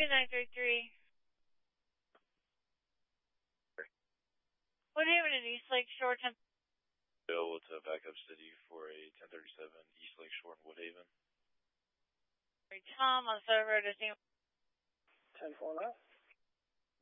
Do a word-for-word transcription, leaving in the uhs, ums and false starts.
two nine three three. Woodhaven in East Lake Shore, ten. Bill with a backup city for a ten thirty-seven East Lake Shore in Woodhaven. Tom on server to see. ten four nine.